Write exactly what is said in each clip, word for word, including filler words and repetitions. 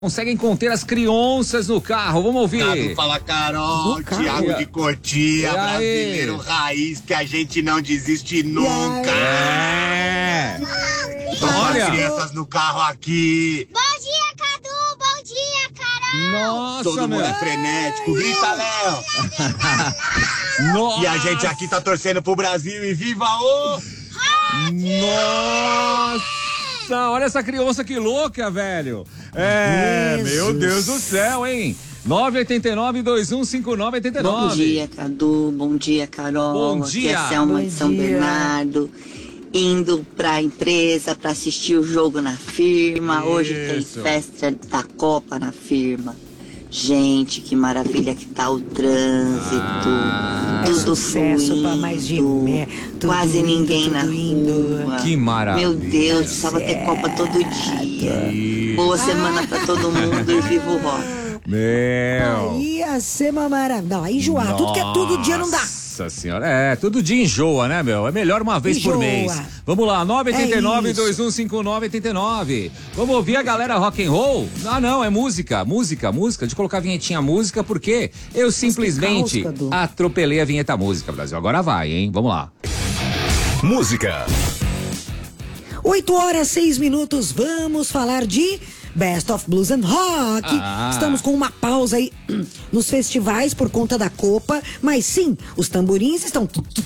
conseguem conter as crianças no carro. Vamos ouvir. Cadu, fala, Carol, Thiago de Cotia, brasileiro raiz, que a gente não desiste nunca. É. Olha. As crianças no carro aqui. Bom dia, Cadu. Bom dia, Carol. Nossa, Todo mundo meu. é frenético. Grita, Léo. Nossa. E a gente aqui tá torcendo pro Brasil e viva o... Nossa, olha essa criança que louca, velho. É, Jesus. meu Deus do céu, hein? nove oito nove, dois um cinco nove, oito nove. Bom dia, Cadu. Bom dia, Carol. Bom dia. Aqui é Selma Bom de São dia. Bernardo. Indo pra empresa pra assistir o jogo na firma. Hoje tem Isso. festa da Copa na firma. Gente, que maravilha que tá o trânsito. Ah, tudo sucesso fluindo. pra mais de me- tudo Quase indo, ninguém tudo na indo. rua. Que maravilha. Meu Deus, precisava ter Copa todo dia. Isso. Boa semana pra todo mundo e viva o rock. Meu. Aí ia ser uma maravilha. Não, aí enjoar. Tudo que é todo dia não dá. Nossa senhora, é, todo dia enjoa, né, meu? É melhor uma vez por Enjoa. mês. Vamos lá, nove oito nove, É dois um cinco nove, oito nove. Vamos ouvir a galera rock and roll? Ah, não, é música, música, música. De colocar a vinhetinha música, porque eu simplesmente caos, Cadu. atropelei a vinheta música, Brasil. Agora vai, hein? Vamos lá. Música. oito horas, seis minutos. Vamos falar de Best of Blues and Rock. Ah. Estamos com uma pausa aí nos festivais por conta da Copa, mas sim, os tamborins estão...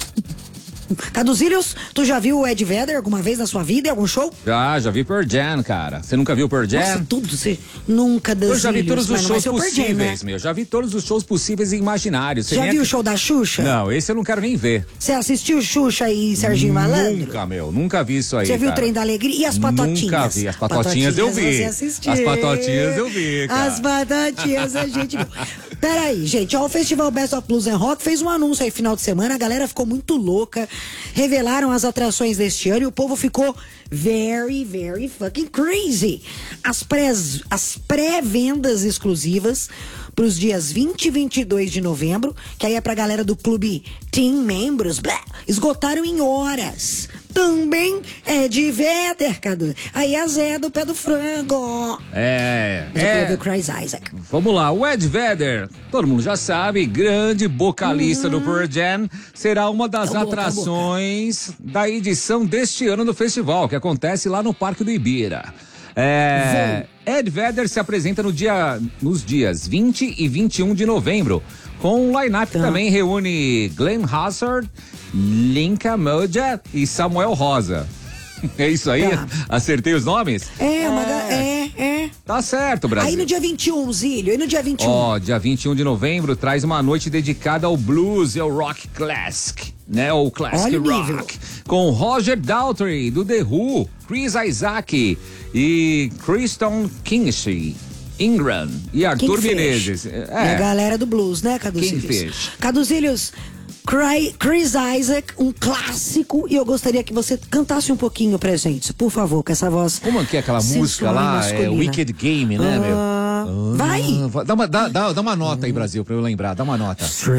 Caduzílios, tu já viu o Ed Vedder alguma vez na sua vida em algum show? Já, já vi Pearl Jam, cara. Você nunca viu Pearl Jam? Nossa, tudo, você nunca Eu já vi todos os mas não vai shows ser o Pearl Jam, possíveis, né? meu. Já vi todos os shows possíveis e imaginários. Você Já nem viu o ac- show da Xuxa? Não, esse eu não quero nem ver. Você assistiu Xuxa e Serginho Malandro? Nunca, meu. Nunca vi isso aí, Você viu o cara. Trem da Alegria? E as patotinhas? Nunca vi. As patotinhas eu vi. Você assistiu. As patotinhas eu vi, cara. As batatinhas a gente viu. Peraí, gente, ó, o Festival Best of Blues and Rock fez um anúncio aí final de semana, a galera ficou muito louca, revelaram as atrações deste ano e o povo ficou very, very fucking crazy. As pré, as pré-vendas exclusivas para os dias vinte e vinte e dois de novembro, que aí é pra galera do clube Team Membros, blá, esgotaram em horas. Também é de Vedder, Cadu. Aí a Zé do pé do frango. É, Do é. Clube Chris Isaac. Vamos lá, o Ed Vedder, todo mundo já sabe, grande vocalista do Pearl Jam, será uma das Cala a boca, atrações da edição deste ano do festival, que acontece lá no Parque do Ibira. É, Ed Vedder se apresenta no dia, nos dias vinte e vinte e um de novembro, com um line-up que Tá. também reúne Glenn Hassard, Linka Moja e Samuel Rosa. É isso aí? Tá. Acertei os nomes? É, uma ga- é, é. Tá certo, Brasil. Aí no dia vinte e um, Zílio, aí no dia vinte e um. Ó, dia vinte e um de novembro traz uma noite dedicada ao blues e ao rock classic, né? O classic Olha o nível. rock. Com Roger Daltrey, do The Who, Chris Isaac e Kristen Kingsley, Ingram e Arthur Kingfish. Menezes. É a É, galera do blues, né, Caduzílios? Kingfish. Caduzílios, Cry- Chris Isaac, um clássico, e eu gostaria que você cantasse um pouquinho pra gente, por favor, com essa voz. como que é aquela sensual música e lá? É masculina. Wicked Game, né, meu? Ah, vai! Ah, dá, uma, dá, dá, dá uma nota aí, Brasil, pra eu lembrar. Dá uma nota.